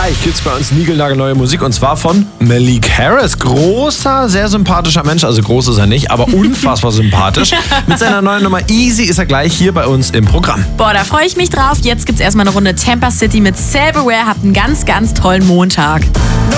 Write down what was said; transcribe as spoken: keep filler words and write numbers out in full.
Gleich gibt's bei uns niegelnagelneue Musik und zwar von Malik Harris. Großer, sehr sympathischer Mensch, also groß ist er nicht, aber unfassbar sympathisch. Mit seiner neuen Nummer Easy ist er gleich hier bei uns im Programm. Boah, da freue ich mich drauf. Jetzt gibt's erstmal eine Runde Tampa City mit Silverware. Habt einen ganz, ganz tollen Montag.